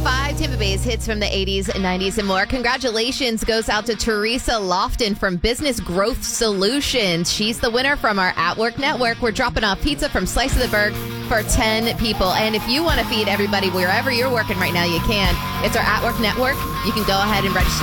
5 Tampa Bay's hits from the 80s and 90s and more. Congratulations goes out to Teresa Lofton from Business Growth Solutions. She's the winner from our At Work Network. We're dropping off pizza from Slice of the Berg for 10 people. And if you want to feed everybody wherever you're working right now, you can. It's our At Work Network. You can go ahead and register